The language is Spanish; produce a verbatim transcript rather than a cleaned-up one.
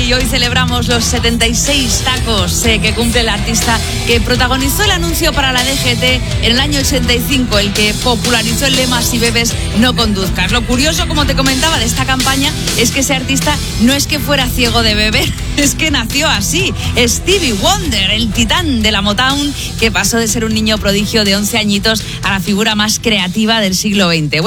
y hoy celebramos los setenta y seis tacos eh, que cumple el artista que protagonizó el anuncio para la D G T en el año ochenta y cinco, el que popularizó el lema "si bebes, no conduzcas". Lo curioso, como te comentaba, de esta campaña es que ese artista no es que fuera ciego de beber, es que nació así. Stevie Wonder, el titán de la Motown, que pasó de ser un niño prodigio de once añitos a la figura más creativa del siglo veinte.